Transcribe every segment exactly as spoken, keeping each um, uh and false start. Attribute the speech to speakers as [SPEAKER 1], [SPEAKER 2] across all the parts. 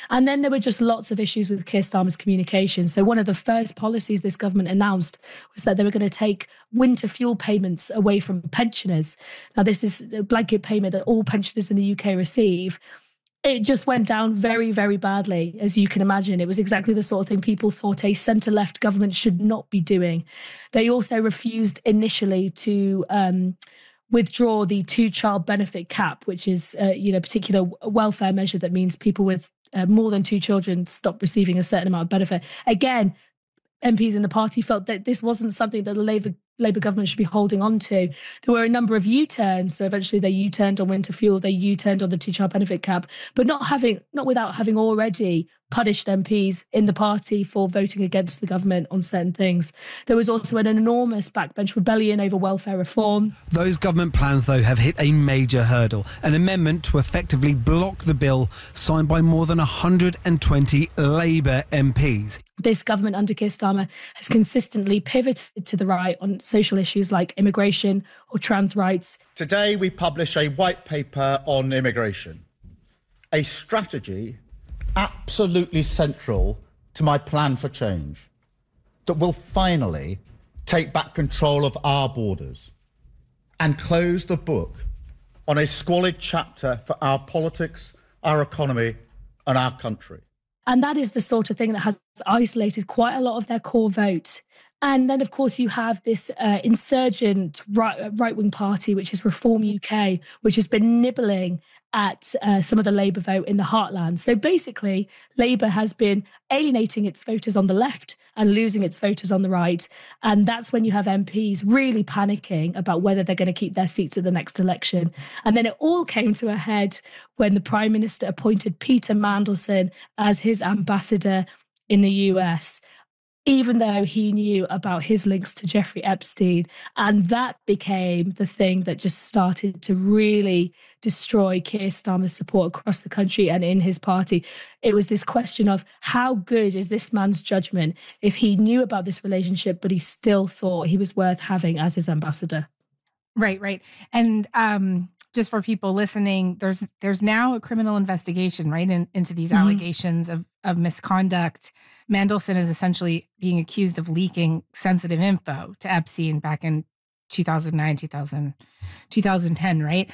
[SPEAKER 1] And then there were just lots of issues with Keir Starmer's communication. So one of the first policies this government announced was that they were going to take winter fuel payments away from pensioners. Now, this is a blanket payment that all pensioners in the U K receive. It just went down very, very badly, as you can imagine. It was exactly the sort of thing people thought a centre-left government should not be doing. They also refused initially to um, withdraw the two-child benefit cap, which is uh, you know, a particular welfare measure that means people with uh, more than two children stop receiving a certain amount of benefit. Again, M Ps in the party felt that this wasn't something that the Labour Labour government should be holding on to. There were a number of U-turns. So eventually they U-turned on winter fuel, they U-turned on the two-child benefit cap, but not having, not without having already punished M Ps in the party for voting against the government on certain things. There was also an enormous backbench rebellion over welfare reform.
[SPEAKER 2] Those government plans, though, have hit a major hurdle, an amendment to effectively block the bill signed by more than one hundred twenty Labour M Ps.
[SPEAKER 1] This government under Keir Starmer has consistently pivoted to the right on social issues like immigration or trans rights.
[SPEAKER 3] Today we publish a white paper on immigration, a strategy absolutely central to my plan for change that will finally take back control of our borders and close the book on a squalid chapter for our politics, our economy and our country.
[SPEAKER 1] And that is the sort of thing that has isolated quite a lot of their core vote. And then, of course, you have this uh, insurgent right, right-wing party, which is Reform U K, which has been nibbling at uh, some of the Labour vote in the heartland. So basically, Labour has been alienating its voters on the left and losing its voters on the right. And that's when you have M Ps really panicking about whether they're going to keep their seats at the next election. And then it all came to a head when the Prime Minister appointed Peter Mandelson as his ambassador in the U S, even though he knew about his links to Jeffrey Epstein. And that became the thing that just started to really destroy Keir Starmer's support across the country and in his party. It was this question of how good is this man's judgment if he knew about this relationship, but he still thought he was worth having as his ambassador.
[SPEAKER 4] Right, right. And um, just for people listening, there's there's now a criminal investigation, right, in, into these mm-hmm. allegations of, of misconduct. Mandelson is essentially being accused of leaking sensitive info to Epstein back in two thousand nine, two thousand, two thousand ten, right?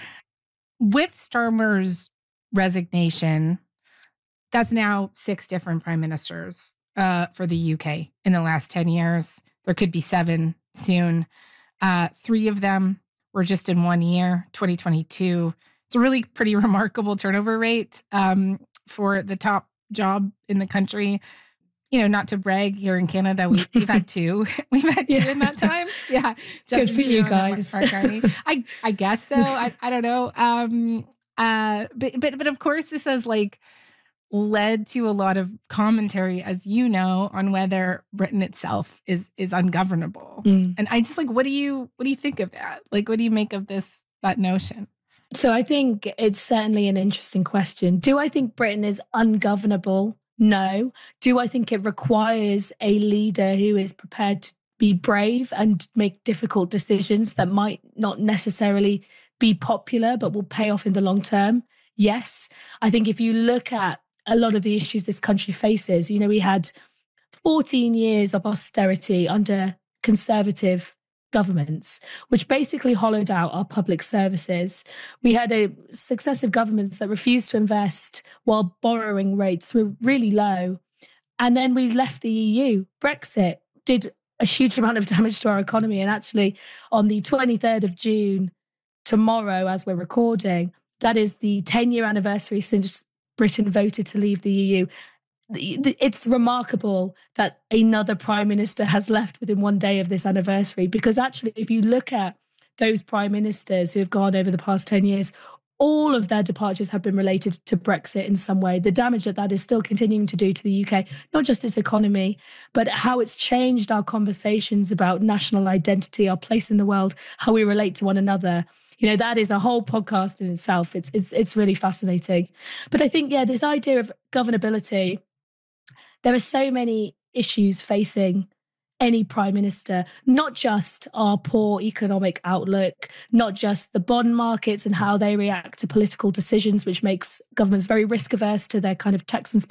[SPEAKER 4] With Starmer's resignation, that's now six different prime ministers uh, for the U K in the last ten years. There could be seven soon. Uh, three of them were just in one year, twenty twenty-two. It's a really pretty remarkable turnover rate um, for the top job in the country. You know, not to brag, here in Canada, we, we've had two. We've had two yeah. in that time. Yeah.
[SPEAKER 1] Good for you guys.
[SPEAKER 4] I, I guess so. I, I don't know. Um, uh, but, but, but of course, this has like led to a lot of commentary, as you know, on whether Britain itself is is ungovernable. Mm. And I just like, what do you what do you think of that? Like, what do you make of this, that notion?
[SPEAKER 1] So I think it's certainly an interesting question. Do I think Britain is ungovernable? No. Do I think it requires a leader who is prepared to be brave and make difficult decisions that might not necessarily be popular, but will pay off in the long term? Yes. I think if you look at a lot of the issues this country faces, you know, we had fourteen years of austerity under Conservative governments, which basically hollowed out our public services. We had a successive governments that refused to invest while borrowing rates were really low. And then we left the E U. Brexit did a huge amount of damage to our economy. And actually, on the twenty-third of June, tomorrow, as we're recording, that is the ten-year anniversary since Britain voted to leave the E U. It's remarkable that another prime minister has left within one day of this anniversary, because actually, if you look at those prime ministers who have gone over the past ten years, all of their departures have been related to Brexit in some way. The damage that that is still continuing to do to the U K, not just its economy, but how it's changed our conversations about national identity, our place in the world, how we relate to one another. You know, that is a whole podcast in itself. It's it's it's really fascinating. But I think, yeah, this idea of governability, there are so many issues facing any prime minister, not just our poor economic outlook, not just the bond markets and how they react to political decisions, which makes governments very risk averse to their kind of tax and